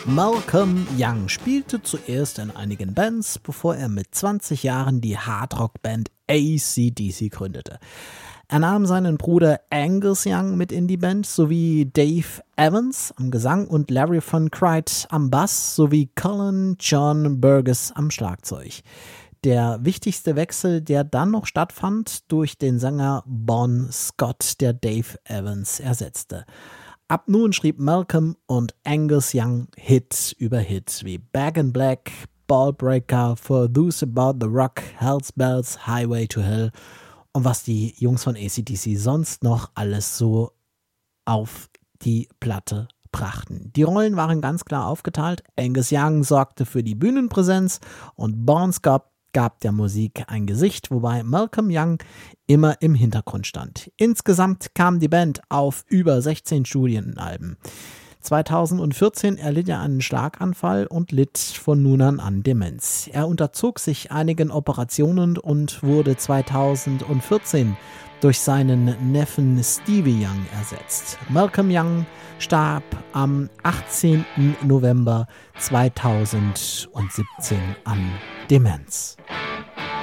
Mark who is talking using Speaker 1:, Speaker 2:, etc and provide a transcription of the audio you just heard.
Speaker 1: Malcolm Young spielte zuerst in einigen Bands, bevor er mit 20 Jahren die Hardrock-Band AC/DC gründete. Er nahm seinen Bruder Angus Young mit in die Band, sowie Dave Evans am Gesang und Larry Von Crite am Bass, sowie Colin John Burgess am Schlagzeug. Der wichtigste Wechsel, der dann noch stattfand, durch den Sänger Bon Scott, der Dave Evans ersetzte. Ab nun schrieb Malcolm und Angus Young Hit über Hit wie Back in Black, Ballbreaker, For Those About the Rock, Hell's Bells, Highway to Hell und was die Jungs von AC/DC sonst noch alles so auf die Platte brachten. Die Rollen waren ganz klar aufgeteilt. Angus Young sorgte für die Bühnenpräsenz und Bon Scott gab der Musik ein Gesicht, wobei Malcolm Young immer im Hintergrund stand. Insgesamt kam die Band auf über 16 Studienalben. 2014 erlitt er einen Schlaganfall und litt von nun an Demenz. Er unterzog sich einigen Operationen und wurde 2014 durch seinen Neffen Stevie Young ersetzt. Malcolm Young starb am 18. November 2017 an Demenz.